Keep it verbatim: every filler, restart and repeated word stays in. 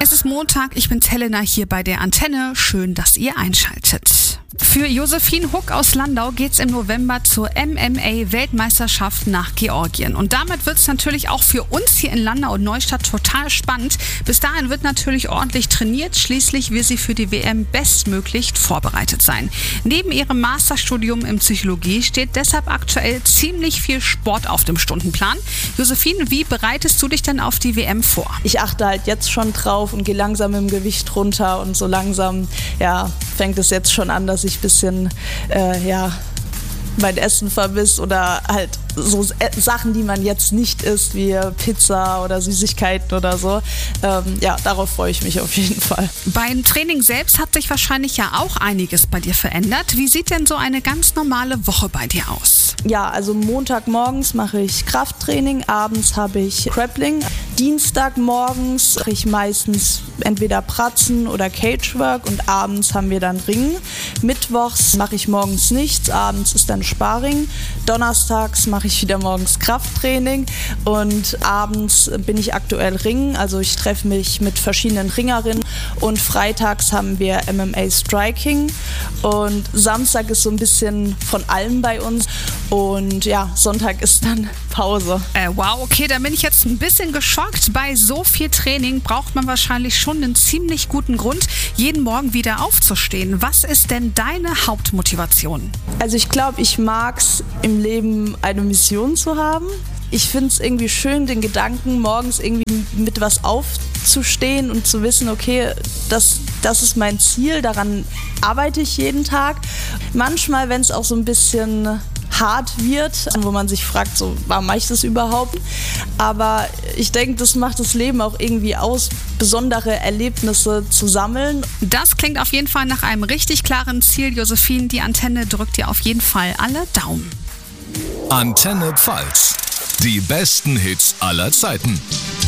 Es ist Montag, ich bin's Helena hier bei der Antenne. Schön, dass ihr einschaltet. Für Josephine Huck aus Landau geht's im November zur M M A-Weltmeisterschaft nach Georgien. Und damit wird's natürlich auch für uns hier in Landau und Neustadt total spannend. Bis dahin wird natürlich ordentlich trainiert. Schließlich will sie für die W M bestmöglich vorbereitet sein. Neben ihrem Masterstudium in Psychologie steht deshalb aktuell ziemlich viel Sport auf dem Stundenplan. Josephine, wie bereitest du dich denn auf die W M vor? Ich achte halt jetzt schon drauf und gehe langsam im Gewicht runter und so langsam ja, fängt es jetzt schon an, dass ich ein bisschen äh, ja, mein Essen vermisse oder halt so Sachen, die man jetzt nicht isst, wie Pizza oder Süßigkeiten oder so. Ähm, ja, darauf freue ich mich auf jeden Fall. Beim Training selbst hat sich wahrscheinlich ja auch einiges bei dir verändert. Wie sieht denn so eine ganz normale Woche bei dir aus? Ja, also Montagmorgens mache ich Krafttraining, abends habe ich Grappling. Dienstagmorgens mache ich meistens entweder Pratzen oder Cagework und abends haben wir dann Ringen. Mittwochs mache ich morgens nichts, abends ist dann Sparring. Donnerstags mache ich wieder morgens Krafttraining und abends bin ich aktuell Ringen. Also ich treffe mich mit verschiedenen Ringerinnen und freitags haben wir M M A Striking und Samstag ist so ein bisschen von allem bei uns und ja, Sonntag ist dann Pause. Äh, wow, okay, da bin ich jetzt ein bisschen geschockt. Bei so viel Training braucht man wahrscheinlich schon einen ziemlich guten Grund, jeden Morgen wieder aufzustehen. Was ist denn deine Hauptmotivation? Also ich glaube, ich mag es im Leben eine Mission zu haben. Ich finde es irgendwie schön, den Gedanken, morgens irgendwie mit was aufzustehen und zu wissen, okay, das, das ist mein Ziel, daran arbeite ich jeden Tag. Manchmal, wenn es auch so ein bisschen hart wird, wo man sich fragt, so, warum mache ich das überhaupt? Aber ich denke, das macht das Leben auch irgendwie aus, besondere Erlebnisse zu sammeln. Das klingt auf jeden Fall nach einem richtig klaren Ziel, Josephine. Die Antenne drückt dir auf jeden Fall alle Daumen. Antenne Pfalz. Die besten Hits aller Zeiten.